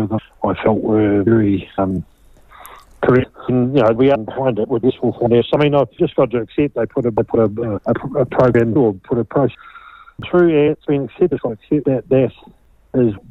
of them I felt were very correct. And, we are behind it with this for this. I mean, I've just got to accept they put a program or put a process through. It's been accepted. I accept that is